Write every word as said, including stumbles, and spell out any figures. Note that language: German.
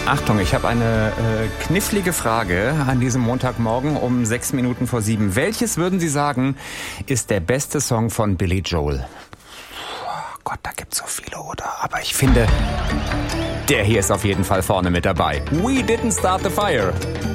Achtung, ich habe eine äh, knifflige Frage an diesem Montagmorgen um sechs Minuten vor sieben. Welches, würden Sie sagen, ist der beste Song von Billy Joel? Oh Gott, da gibt's so viele, oder? Aber ich finde, der hier ist auf jeden Fall vorne mit dabei. We didn't start the fire.